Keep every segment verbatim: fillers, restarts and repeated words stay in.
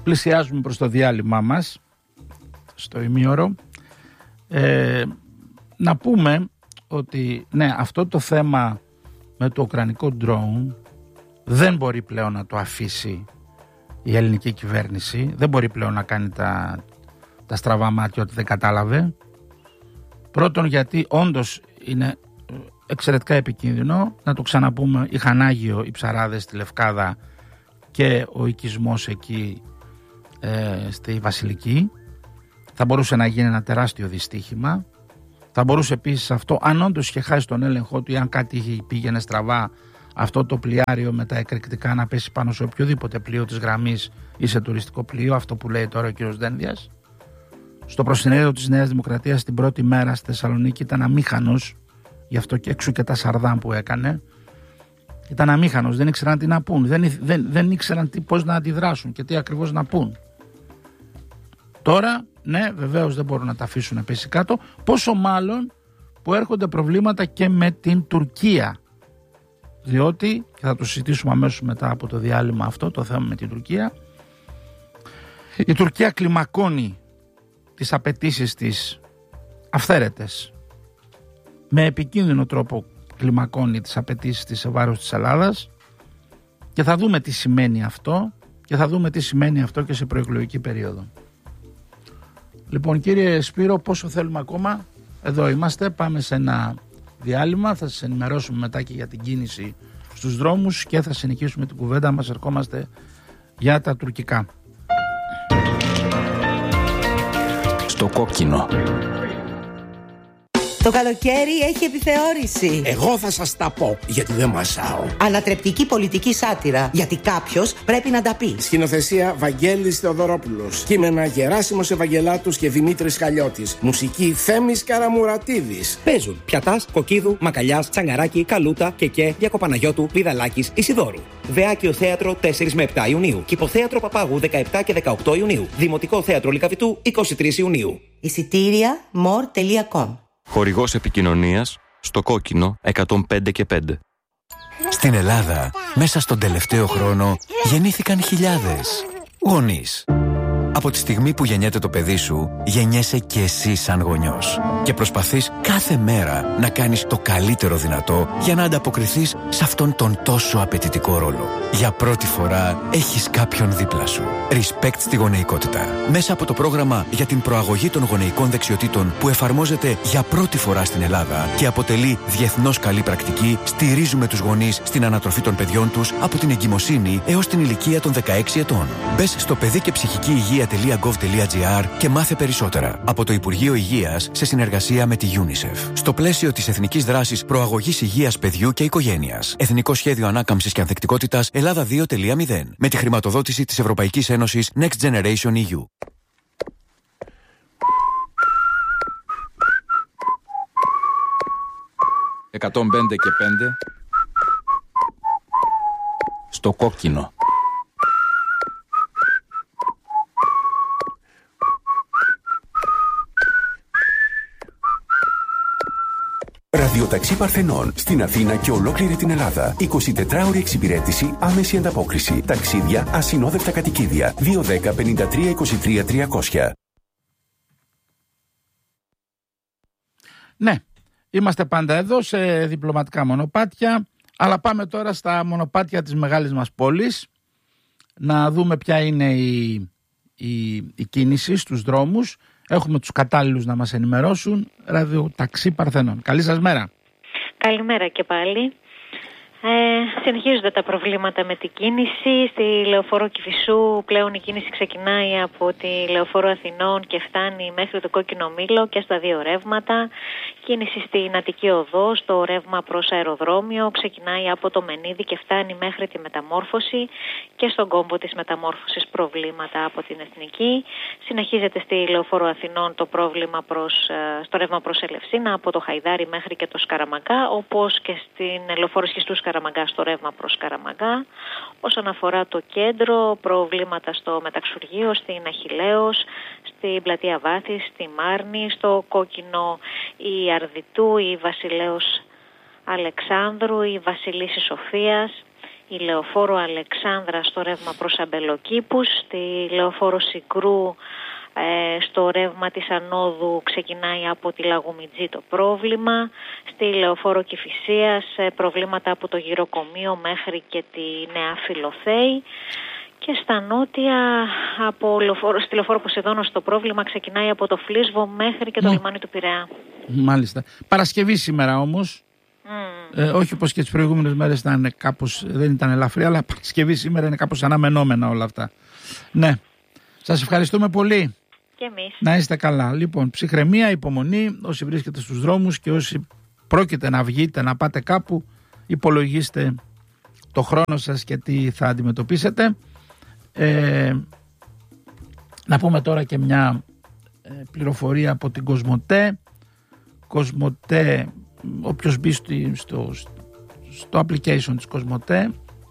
πλησιάζουμε προς το διάλειμμα μας, στο ημίωρο. Ε, να πούμε ότι ναι, αυτό το θέμα με το ουκρανικό drone δεν μπορεί πλέον να το αφήσει η ελληνική κυβέρνηση. Δεν μπορεί πλέον να κάνει τα, τα στραβά μάτια ότι δεν κατάλαβε. Πρώτον, γιατί όντως είναι εξαιρετικά επικίνδυνο. Να το ξαναπούμε, είχαν άγιο οι ψαράδες στη Λευκάδα και ο οικισμός εκεί ε, στη Βασιλική. Θα μπορούσε να γίνει ένα τεράστιο δυστύχημα. Θα μπορούσε επίσης αυτό, αν όντως είχε χάσει τον έλεγχό του ή αν κάτι πήγαινε στραβά, αυτό το πλοιάριο με τα εκρηκτικά να πέσει πάνω σε οποιοδήποτε πλοίο της γραμμής ή σε τουριστικό πλοίο, αυτό που λέει τώρα ο κύριος Δένδιας. Στο προσυνέδριο της Νέας Δημοκρατίας την πρώτη μέρα στη Θεσσαλονίκη ήταν αμήχανος, γι' αυτό και έξω και τα σαρδάμ που έκανε. Ήταν αμήχανος, δεν ήξεραν τι να πούν, δεν, δεν, δεν ήξεραν τι, πώς να αντιδράσουν και τι ακριβώς να πούν. Τώρα, ναι, βεβαίως δεν μπορούν να τα αφήσουν να πέσει κάτω, πόσο μάλλον που έρχονται προβλήματα και με την Τουρκία. Διότι, και θα το συζητήσουμε αμέσως μετά από το διάλειμμα αυτό, το θέμα με την Τουρκία, η Τουρκία κλιμακώνει τις απαιτήσεις της αυθαίρετες. Με επικίνδυνο τρόπο κλιμακώνει τις απαιτήσεις της σε βάρος της Ελλάδας και θα δούμε τι σημαίνει αυτό και θα δούμε τι σημαίνει αυτό και σε προεκλογική περίοδο. Λοιπόν, κύριε Σπύρο, πόσο θέλουμε ακόμα? Εδώ είμαστε, πάμε σε ένα διάλειμμα, θα σας ενημερώσουμε μετά και για την κίνηση στους δρόμους και θα συνεχίσουμε την κουβέντα μας, ερχόμαστε για τα τουρκικά. Στο κόκκινο. Το καλοκαίρι έχει επιθεώρηση. Εγώ θα σας τα πω, γιατί δεν μασάω. Ανατρεπτική πολιτική σάτυρα, γιατί κάποιος πρέπει να τα πει. Σκηνοθεσία Βαγγέλης Θεοδωρόπουλος. Κείμενα Γεράσιμος Ευαγγελάτους και Δημήτρης Χαλιώτης. Μουσική Θέμης Καραμουρατίδης. Παίζουν Πιατάς, Κοκκίδου, Μακαλιάς, Τσαγαράκη, Καλούτα, Κεκέ, Διακοπαναγιώτου, Βιδαλάκης, Ισιδόρου. Βεάκιο Θέατρο τέσσερα με επτά Ιουνίου. Κηποθέατρο Παπάγου δεκαεπτά και δεκαοκτώ Ιουνίου. Δημοτικό Θέατρο Λυκαβητού είκοσι τρεις Ιουνίου. Εισιτήρια μορ τελεία κομ. Χορηγός επικοινωνίας στο κόκκινο εκατόν πέντε και πέντε. Στην Ελλάδα, μέσα στον τελευταίο χρόνο, γεννήθηκαν χιλιάδες γονείς. Από τη στιγμή που γεννιέται το παιδί σου, γεννιέσαι και εσύ σαν γονιός. Και προσπαθείς κάθε μέρα να κάνεις το καλύτερο δυνατό για να ανταποκριθείς σε αυτόν τον τόσο απαιτητικό ρόλο. Για πρώτη φορά έχεις κάποιον δίπλα σου. Respect στη γονεϊκότητα. Μέσα από το πρόγραμμα για την προαγωγή των γονεϊκών δεξιοτήτων που εφαρμόζεται για πρώτη φορά στην Ελλάδα και αποτελεί διεθνώς καλή πρακτική, στηρίζουμε τους γονείς στην ανατροφή των παιδιών τους από την εγκυμοσύνη έως την ηλικία των δεκαέξι ετών. Μπες στο παιδί και ψυχική υγεία τελεία γκοβ τελεία τζι άρ και μάθε περισσότερα από το Υπουργείο Υγείας σε συνεργασία με τη UNICEF. Στο πλαίσιο της Εθνικής Δράσης Προαγωγής Υγείας Παιδιού και Οικογένειας. Εθνικό Σχέδιο Ανάκαμψης και Ανθεκτικότητας Ελλάδα δύο τελεία μηδέν. Με τη χρηματοδότηση της Ευρωπαϊκής Ένωσης Next Generation ι γιου. εκατόν πέντε και πέντε. Στο κόκκινο. Ραδιοταξί Παρθενών στην Αθήνα και ολόκληρη την Ελλάδα. εικοσιτετράωρη εξυπηρέτηση, άμεση ανταπόκριση. Ταξίδια, ασυνόδευτα κατοικίδια. δύο δέκα πενήντα τρία είκοσι τρία τριακόσια. Ναι, είμαστε πάντα εδώ σε διπλωματικά μονοπάτια, αλλά πάμε τώρα στα μονοπάτια της μεγάλης μας πόλης να δούμε ποια είναι η, η, η κίνηση στους δρόμους. Έχουμε τους κατάλληλους να μας ενημερώσουν. Ραδιοταξί Παρθενών. Καλή σας μέρα. Καλημέρα και πάλι. Ε, συνεχίζονται τα προβλήματα με την κίνηση. Στη Λεωφόρο Κηφισού πλέον η κίνηση ξεκινάει από τη Λεωφόρο Αθηνών και φτάνει μέχρι το Κόκκινο Μήλο και στα δύο ρεύματα. Κίνηση στην Αττική Οδό, στο ρεύμα προς αεροδρόμιο, ξεκινάει από το Μενίδη και φτάνει μέχρι τη Μεταμόρφωση και στον κόμβο της Μεταμόρφωσης προβλήματα από την Εθνική. Συνεχίζεται στη Λεωφόρο Αθηνών το πρόβλημα προς, στο ρεύμα προς Ελευσίνα από το Χαϊδάρι μέχρι και το Σκαραμαγκά, όπως και στην Λεωφόρο Σχιστού Σκαραμαγκά στο ρεύμα προς Καραμαγκά. Όσον αφορά το κέντρο, προβλήματα στο Μεταξουργείο, στην Αχιλλέως, στην Πλατεία Βάθης, στη Μάρνη, στο Κόκκινο η Αρδιτού, η Βασιλέως Αλεξάνδρου, η Βασιλίσσης Σοφίας, η λεωφόρο Αλεξάνδρα στο ρεύμα προς Αμπελοκήπους, στη λεωφόρο Σικρού ε, στο ρεύμα της ανόδου ξεκινάει από τη Λαγουμιτζή το πρόβλημα, στη λεωφόρο Κηφισίας ε, προβλήματα από το Γυροκομείο μέχρι και τη Νέα Φιλοθέη. Και στα νότια, από λεωφόρο, στη λεωφόρο Ποσειδώνος το πρόβλημα ξεκινάει από το Φλίσβο μέχρι και το mm. λιμάνι του Πειραιά. Μάλιστα. Παρασκευή σήμερα όμως, mm. ε, όχι όπως και τις προηγούμενες μέρες ήταν κάπως, δεν ήταν ελαφρύ, αλλά Παρασκευή σήμερα είναι κάπως αναμενόμενα όλα αυτά. Ναι. Σας ευχαριστούμε πολύ. Και εμείς. Να είστε καλά. Λοιπόν, ψυχραιμία, υπομονή, όσοι βρίσκετε στους δρόμους και όσοι πρόκειται να βγείτε, να πάτε κάπου, υπολογίστε το χρόνο σας και τι θα αντιμετωπίσετε. Ε, να πούμε τώρα και μια ε, πληροφορία από την Κοσμοτέ. Κοσμοτέ, όποιος μπει στο, στο application της Κοσμοτέ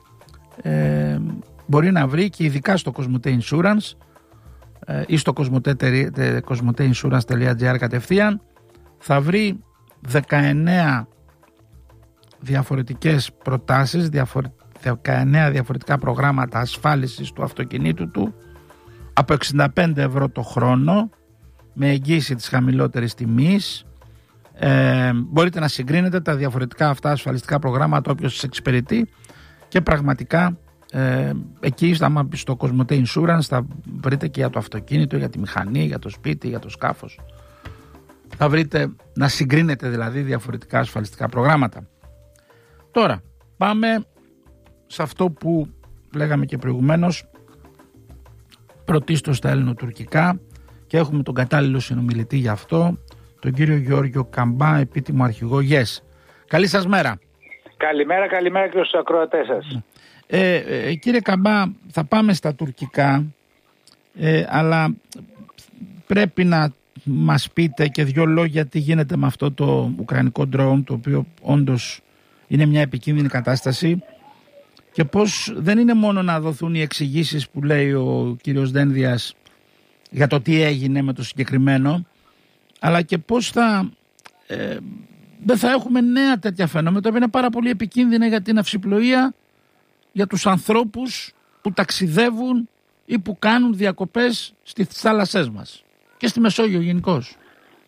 ε, μπορεί να βρει, και ειδικά στο Κοσμοτέ Insurance ε, ή στο κοσμοτέ insurance τελεία τζι άρ κατευθείαν, θα βρει δεκαεννέα διαφορετικές προτάσεις, διαφορετικές δεκαεννέα διαφορετικά προγράμματα ασφάλισης του αυτοκινήτου του από εξήντα πέντε ευρώ το χρόνο με εγγύηση της χαμηλότερης τιμής. Ε, μπορείτε να συγκρίνετε τα διαφορετικά αυτά ασφαλιστικά προγράμματα όποιος σας εξυπηρετεί και πραγματικά ε, εκεί άμα στο Κοσμοτέ Insurance θα βρείτε και για το αυτοκίνητο, για τη μηχανή, για το σπίτι, για το σκάφος. Θα βρείτε να συγκρίνετε δηλαδή διαφορετικά ασφαλιστικά προγράμματα. Τώρα πάμε σε αυτό που λέγαμε και προηγουμένως, πρωτίστως στα ελληνοτουρκικά, και έχουμε τον κατάλληλο συνομιλητή για αυτό, τον κύριο Γιώργιο Καμπά, επίτιμο αρχηγό ΓΕΣ. Καλή σας μέρα. Καλημέρα, καλημέρα και στους ακροατές σας. Ε, ε, κύριε Καμπά, θα πάμε στα τουρκικά, ε, αλλά πρέπει να μας πείτε και δύο λόγια τι γίνεται με αυτό το ουκρανικό drone, το οποίο όντως είναι μια επικίνδυνη κατάσταση. Και πώς δεν είναι μόνο να δοθούν οι εξηγήσεις που λέει ο κύριος Δένδιας για το τι έγινε με το συγκεκριμένο, αλλά και πώς θα, ε, δεν θα έχουμε νέα τέτοια φαινόμενα, που είναι πάρα πολύ επικίνδυνα για την αυσιπλοεία, για τους ανθρώπους που ταξιδεύουν ή που κάνουν διακοπές στις θάλασσές μας και στη Μεσόγειο γενικώς.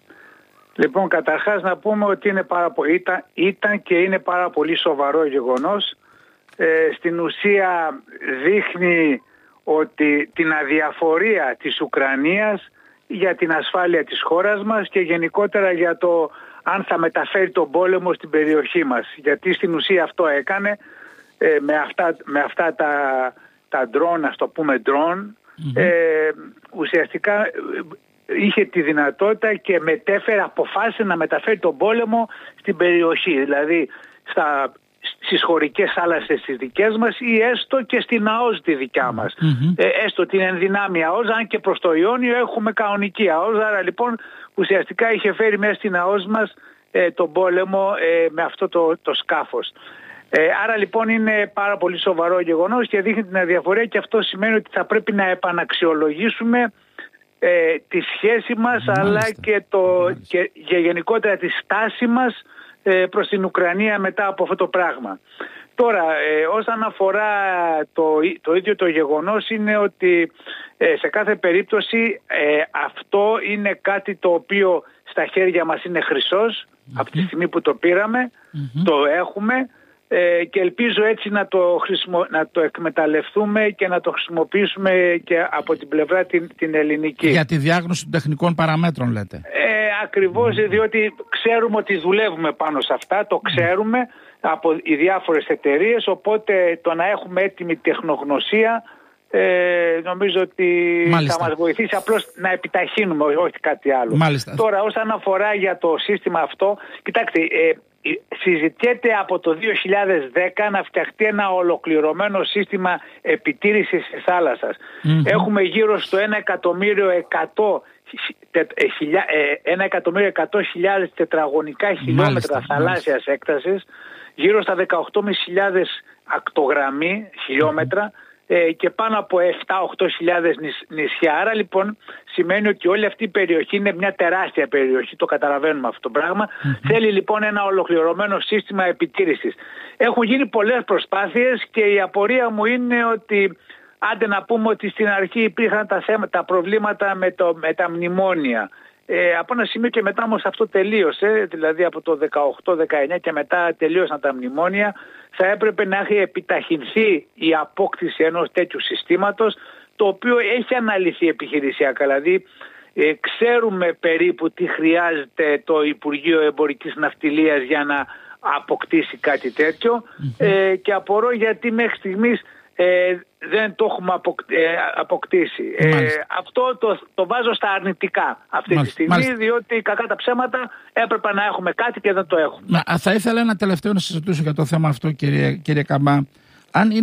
Λοιπόν, καταρχάς να πούμε ότι είναι πάρα πολύ, ήταν, ήταν και είναι πάρα πολύ σοβαρό γεγονός. Ε, στην ουσία δείχνει ότι την αδιαφορία της Ουκρανίας για την ασφάλεια της χώρας μας και γενικότερα για το αν θα μεταφέρει τον πόλεμο στην περιοχή μας. Γιατί στην ουσία αυτό έκανε ε, με, αυτά, με αυτά τα, τα drone, ας το πούμε drone, mm-hmm. ε, ουσιαστικά είχε τη δυνατότητα και μετέφερε, αποφάσισε να μεταφέρει τον πόλεμο στην περιοχή. Δηλαδή στα στις χωρικές θάλασσες τις δικές μας ή έστω και στην ΑΟΣ τη δικιά μας. Mm-hmm. Ε, έστω την ενδυνάμει ΑΟΣ, αν και προς το Ιόνιο έχουμε κανονική ΑΟΣ. Άρα λοιπόν ουσιαστικά είχε φέρει μέσα στην ΑΟΣ μας ε, τον πόλεμο ε, με αυτό το, το σκάφος. Ε, άρα λοιπόν είναι πάρα πολύ σοβαρό γεγονός και δείχνει την αδιαφορία, και αυτό σημαίνει ότι θα πρέπει να επαναξιολογήσουμε ε, τη σχέση μας, Μάλιστα. αλλά και, το, και, και γενικότερα τη στάση μας προς την Ουκρανία μετά από αυτό το πράγμα. Τώρα, ε, όσον αφορά το, το ίδιο το γεγονός, είναι ότι ε, σε κάθε περίπτωση ε, αυτό είναι κάτι το οποίο στα χέρια μας είναι χρυσός, mm-hmm. από τη στιγμή που το πήραμε, mm-hmm. το έχουμε ε, και ελπίζω έτσι να το, χρησιμο, να το εκμεταλλευτούμε και να το χρησιμοποιήσουμε και από την πλευρά την, την ελληνική. Για τη διάγνωση των τεχνικών παραμέτρων λέτε. Ε, ακριβώς, mm-hmm. διότι ξέρουμε ότι δουλεύουμε πάνω σε αυτά, το ξέρουμε από οι διάφορες εταιρείες, οπότε το να έχουμε έτοιμη τεχνογνωσία ε, νομίζω ότι Μάλιστα. θα μας βοηθήσει απλώς να επιταχύνουμε, όχι κάτι άλλο. Μάλιστα. Τώρα, όσον αφορά για το σύστημα αυτό, κοιτάξτε, ε, συζητιέται από το δύο χιλιάδες δέκα να φτιαχτεί ένα ολοκληρωμένο σύστημα επιτήρησης της θάλασσας. Mm-hmm. Έχουμε γύρω στο ένα εκατομμύριο εκατό χιλιάδες τετραγωνικά χιλιόμετρα Μάλιστα. θαλάσσιας έκτασης, γύρω στα δεκαοκτώ χιλιάδες ακτογραμμή χιλιόμετρα, ε, και πάνω από επτά με οκτώ χιλιάδες νησιά. Άρα λοιπόν σημαίνει ότι όλη αυτή η περιοχή είναι μια τεράστια περιοχή, το καταλαβαίνουμε αυτό το πράγμα. Mm-hmm. Θέλει λοιπόν ένα ολοκληρωμένο σύστημα επιτήρησης. Έχουν γίνει πολλές προσπάθειες και η απορία μου είναι ότι άντε να πούμε ότι στην αρχή υπήρχαν τα, θέματα, τα προβλήματα με, το, με τα μνημόνια. Ε, από ένα σημείο και μετά όμως αυτό τελείωσε, δηλαδή από το δεκαοκτώ δεκαεννιά και μετά τελείωσαν τα μνημόνια. Θα έπρεπε να έχει επιταχυνθεί η απόκτηση ενός τέτοιου συστήματος, το οποίο έχει αναλυθεί επιχειρησιακά. Δηλαδή ε, ξέρουμε περίπου τι χρειάζεται το Υπουργείο Εμπορικής Ναυτιλίας για να αποκτήσει κάτι τέτοιο, mm-hmm. ε, και απορώ γιατί μέχρι στιγμής ε, δεν το έχουμε αποκτήσει. Ε, αυτό το, το βάζω στα αρνητικά αυτή Μάλιστα. τη στιγμή, Μάλιστα. διότι κακά τα ψέματα έπρεπε να έχουμε κάτι και δεν το έχουμε. Μα, θα ήθελα ένα τελευταίο να συζητήσω για το θέμα αυτό, κύριε, κύριε Καμπά. Αν